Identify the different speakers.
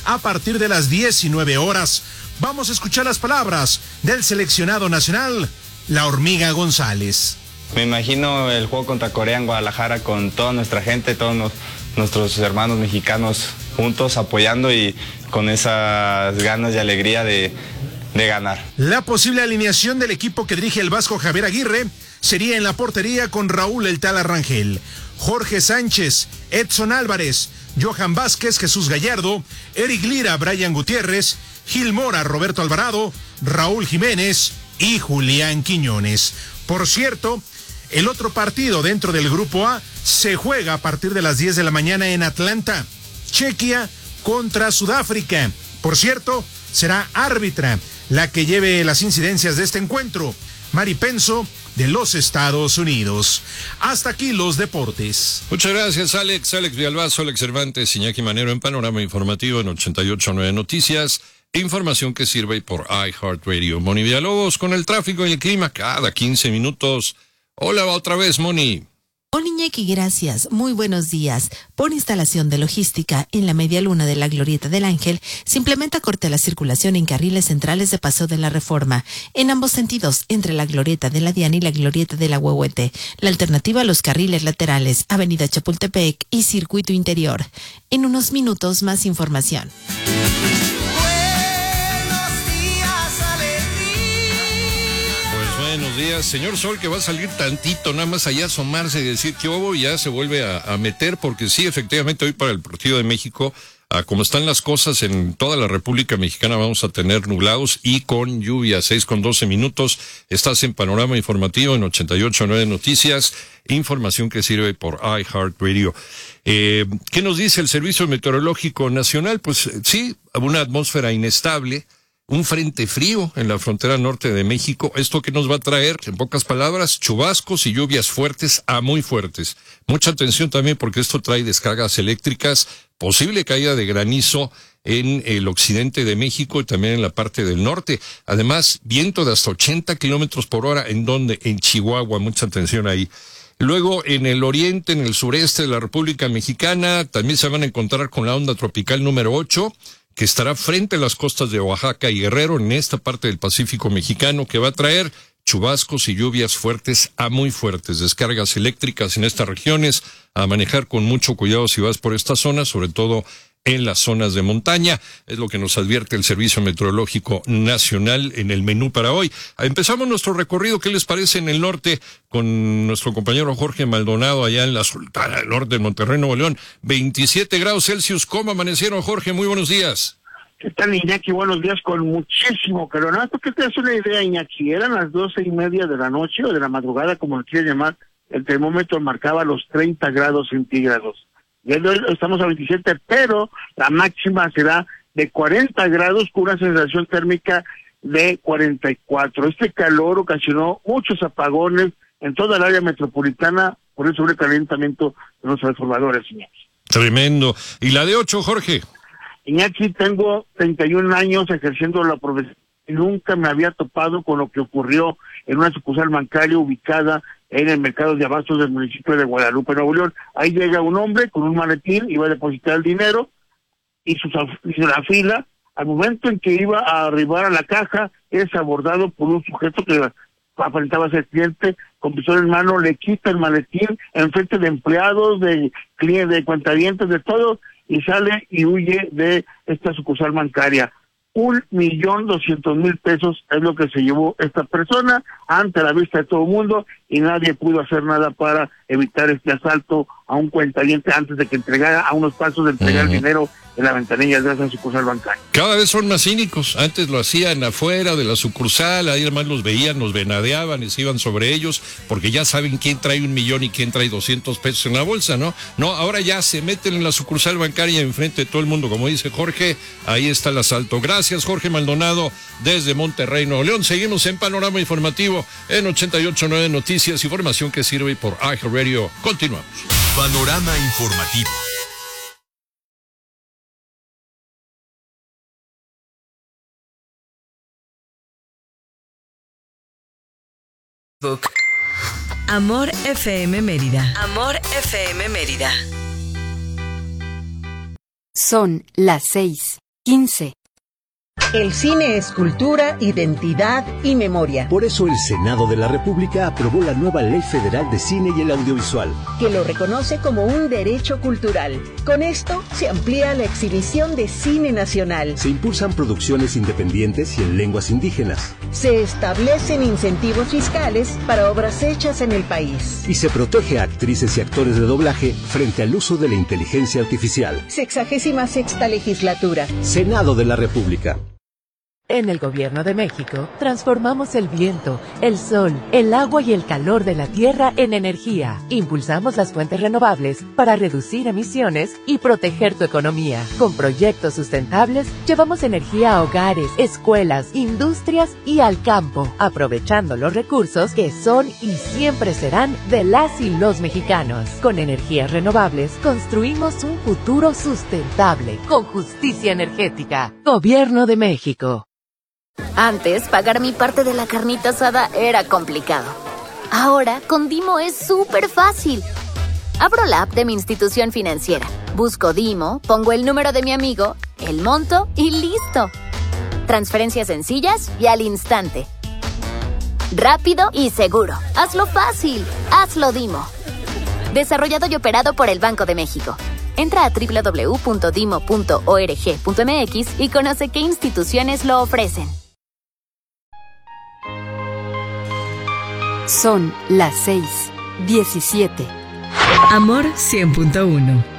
Speaker 1: a partir de las 19 horas. Vamos a escuchar las palabras del seleccionado nacional, la Hormiga González.
Speaker 2: Me imagino el juego contra Corea en Guadalajara con toda nuestra gente, todos nuestros hermanos mexicanos juntos apoyando y con esas ganas y alegría de ganar.
Speaker 1: La posible alineación del equipo que dirige el Vasco Javier Aguirre sería en la portería con Raúl El Tala Rangel, Jorge Sánchez, Edson Álvarez, Johan Vázquez, Jesús Gallardo, Eric Lira, Brian Gutiérrez, Gil Mora, Roberto Alvarado, Raúl Jiménez y Julián Quiñones. Por cierto, el otro partido dentro del Grupo A se juega a partir de las 10 de la mañana en Atlanta. Chequia contra Sudáfrica. Por cierto, será árbitra la que lleve las incidencias de este encuentro, Mari Penso, de los Estados Unidos. Hasta aquí los deportes.
Speaker 3: Muchas gracias, Alex Villalbazo, Alex Cervantes, Iñaki Manero en Panorama Informativo en 88.9 Noticias. Información que sirve por iHeartRadio. Moni Villalobos con el tráfico y el clima cada 15 minutos. Hola, otra vez, Moni.
Speaker 4: Hola, Iñaki, gracias. Muy buenos días. Por instalación de logística en la media luna de la Glorieta del Ángel, se implementa corte a la circulación en carriles centrales de Paseo de la Reforma, en ambos sentidos, entre la Glorieta de la Diana y la Glorieta de la Huehuete. La alternativa a los carriles laterales, Avenida Chapultepec y Circuito Interior. En unos minutos, más información.
Speaker 3: Buenos días, señor Sol, que va a salir tantito, nada más allá asomarse y decir que hubo y ya se vuelve a meter, porque sí, efectivamente, hoy para el partido de México, como están las cosas en toda la República Mexicana, vamos a tener nublados y con lluvia. 6:12. Estás en Panorama Informativo en 88.9 Noticias, información que sirve por iHeartRadio. ¿Qué nos dice el Servicio Meteorológico Nacional? Pues sí, una atmósfera inestable, un frente frío en la frontera norte de México. ¿Esto qué nos va a traer? En pocas palabras, chubascos y lluvias fuertes a muy fuertes. Mucha atención también porque esto trae descargas eléctricas, posible caída de granizo en el occidente de México y también en la parte del norte. Además, viento de hasta 80 kilómetros por hora. ¿En dónde? En Chihuahua. Mucha atención ahí. Luego, en el oriente, en el sureste de la República Mexicana, también se van a encontrar con la onda tropical número 8, que estará frente a las costas de Oaxaca y Guerrero en esta parte del Pacífico mexicano, que va a traer chubascos y lluvias fuertes a muy fuertes, descargas eléctricas en estas regiones, a manejar con mucho cuidado si vas por esta zona, sobre todo en las zonas de montaña. Es lo que nos advierte el Servicio Meteorológico Nacional en el menú para hoy. Empezamos nuestro recorrido, ¿qué les parece en el norte? Con nuestro compañero Jorge Maldonado allá en la Sultana del Norte, en Monterrey, Nuevo León. 27 grados Celsius. ¿Cómo amanecieron, Jorge? Muy buenos días.
Speaker 5: ¿Qué tal, Iñaki? Buenos días, con muchísimo calor. Nada más porque te das una idea, Iñaki, eran las 12:30 de la noche o de la madrugada, como lo quieras llamar, el termómetro marcaba los 30 grados centígrados. Ya estamos a 27, pero la máxima será de 40 grados con una sensación térmica de 44. Este calor ocasionó muchos apagones en toda el área metropolitana por el sobrecalentamiento de los transformadores, Iñaki.
Speaker 3: Tremendo. ¿Y la de 8, Jorge?
Speaker 5: Iñaki, tengo 31 años ejerciendo la profesión y nunca me había topado con lo que ocurrió en una sucursal bancaria ubicada en el mercado de abastos del municipio de Guadalupe, Nuevo León. Ahí llega un hombre con un maletín, iba a depositar el dinero, hizo la fila. Al momento en que iba a arribar a la caja, es abordado por un sujeto que aparentaba ser cliente, con pistola en mano, le quita el maletín enfrente de empleados, de clientes, de cuentavientes, de todo, y sale y huye de esta sucursal bancaria. 1,200,000 pesos es lo que se llevó esta persona ante la vista de todo el mundo, y nadie pudo hacer nada para evitar este asalto a un cuentaviente antes de que entregara, a unos pasos de entregar el dinero en la ventanilla de esa sucursal bancaria.
Speaker 3: Cada vez son más cínicos. Antes lo hacían afuera de la sucursal, ahí además los veían, los venadeaban y se iban sobre ellos, porque ya saben quién trae 1,000,000 y quién trae 200 pesos en la bolsa, ¿no? No, ahora ya se meten en la sucursal bancaria enfrente de todo el mundo, como dice Jorge. Ahí está el asalto. Gracias, Jorge Maldonado, desde Monterrey, Nuevo León. Seguimos en Panorama Informativo en 88.9 Noticias, información que sirve por iHeartRadio. Continuamos.
Speaker 6: Panorama Informativo.
Speaker 7: Amor FM Mérida. Amor FM Mérida.
Speaker 8: Son las 6:15 15.
Speaker 9: El cine es cultura, identidad y memoria.
Speaker 10: Por eso el Senado de la República aprobó la nueva Ley Federal de Cine y el Audiovisual,
Speaker 9: que lo reconoce como un derecho cultural. Con esto se amplía la exhibición de cine nacional.
Speaker 10: Se impulsan producciones independientes y en lenguas indígenas.
Speaker 9: Se establecen incentivos fiscales para obras hechas en el país.
Speaker 10: Y se protege a actrices y actores de doblaje frente al uso de la inteligencia artificial.
Speaker 9: 66ª legislatura.
Speaker 10: Senado de la República.
Speaker 11: En el Gobierno de México, transformamos el viento, el sol, el agua y el calor de la tierra en energía. Impulsamos las fuentes renovables para reducir emisiones y proteger tu economía. Con proyectos sustentables, llevamos energía a hogares, escuelas, industrias y al campo, aprovechando los recursos que son y siempre serán de las y los mexicanos. Con energías renovables, construimos un futuro sustentable, con justicia energética. Gobierno de México.
Speaker 12: Antes, pagar mi parte de la carnita asada era complicado. Ahora, con Dimo es súper fácil. Abro la app de mi institución financiera, busco Dimo, pongo el número de mi amigo, el monto y listo. Transferencias sencillas y al instante. Rápido y seguro. Hazlo fácil. Hazlo Dimo. Desarrollado y operado por el Banco de México. Entra a www.dimo.org.mx y conoce qué instituciones lo ofrecen.
Speaker 8: Son las 6:17.
Speaker 7: Amor 100.1